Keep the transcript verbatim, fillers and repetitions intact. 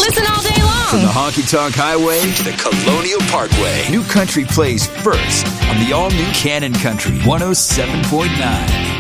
Listen all day long. From the Honky Tonk Highway to the Colonial Parkway, New Country plays first on the all-new Cannon Country one oh seven point nine.